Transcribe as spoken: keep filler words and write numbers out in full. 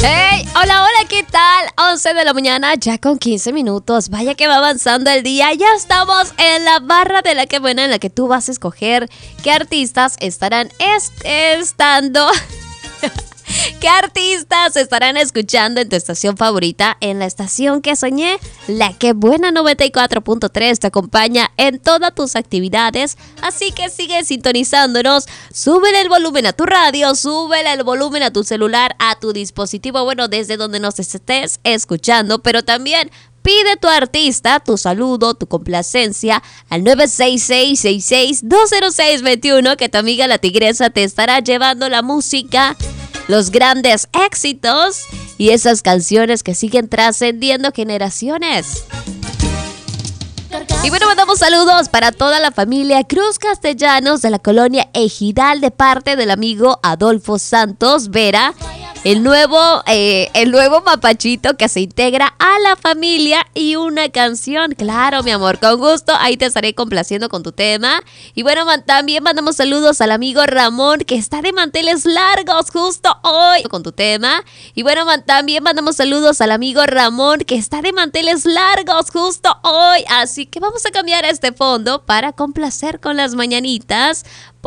Hey, hola, hola, ¿qué tal? once de la mañana, ya con quince minutos. Vaya que va avanzando el día. Ya estamos en la barra de la que buena en la que tú vas a escoger qué artistas estarán est- estando... ¿Qué artistas estarán escuchando en tu estación favorita? En la estación que soñé, la que buena noventa y cuatro punto tres te acompaña en todas tus actividades. Así que sigue sintonizándonos. Súbele el volumen a tu radio, súbele el volumen a tu celular, a tu dispositivo, bueno, desde donde nos estés escuchando, pero también pide tu artista, tu saludo, tu complacencia al nueve seis seis, seis seis, dos cero seis, dos uno, que tu amiga la tigresa te estará llevando la música, los grandes éxitos y esas canciones que siguen trascendiendo generaciones. Y bueno, mandamos saludos para toda la familia Cruz Castellanos de la colonia Ejidal de parte del amigo Adolfo Santos Vera, el nuevo, eh, el nuevo mapachito que se integra a la familia, y una canción. Claro, mi amor, con gusto, ahí te estaré complaciendo con tu tema. Y bueno, man, también mandamos saludos al amigo Ramón, que está de manteles largos justo hoy con tu tema. Y bueno, man, también mandamos saludos al amigo Ramón, que está de manteles largos justo hoy. Así que vamos a cambiar este fondo para complacer con las mañanitas.